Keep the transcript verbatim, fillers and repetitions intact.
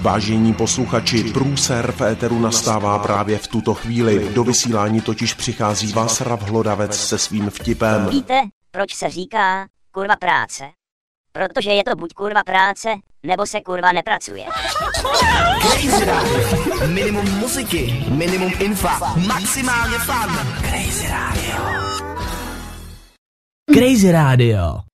Vážení posluchači, průser v éteru nastává právě v tuto chvíli. Do vysílání totiž přichází Václav Hlodavec se svým vtipem. Víte, proč se říká kurva práce? Protože je to buď kurva práce, nebo se kurva nepracuje. Crazy Radio. Minimum muziky, minimum infa, maximálně fun. Crazy Radio. Crazy Radio.